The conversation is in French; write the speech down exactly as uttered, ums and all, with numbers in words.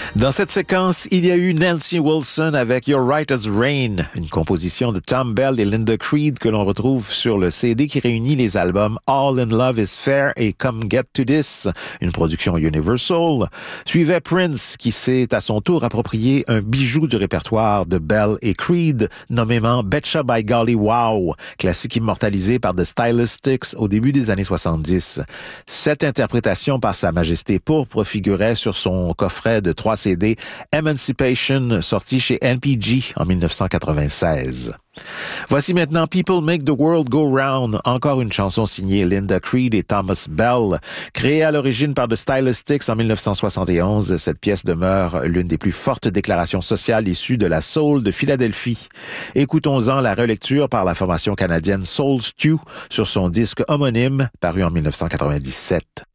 Dans cette séquence, il y a eu Nancy Wilson avec You're Right as Rain, une composition de Tom Bell et Linda Creed que l'on retrouve sur le C D qui réunit les albums All in Love is Fair et Come Get to This, une production Universal. Suivait Prince qui s'est à son tour approprié un bijou du répertoire de Bell et Creed, nommément Betcha by Golly Wow, classique immortalisé par The Stylistics au début des années soixante-dix. Cette interprétation par Sa Majesté Pourpre figurait sur son coffret de trois C D Emancipation, sorti chez N P G en dix-neuf cent quatre-vingt-seize. Voici maintenant People Make the World Go Round, encore une chanson signée Linda Creed et Thomas Bell. Créée à l'origine par The Stylistics en dix-neuf cent soixante et onze, cette pièce demeure l'une des plus fortes déclarations sociales issues de la soul de Philadelphie. Écoutons-en la relecture par la formation canadienne Soul Stew sur son disque homonyme paru en dix-neuf cent quatre-vingt-dix-sept.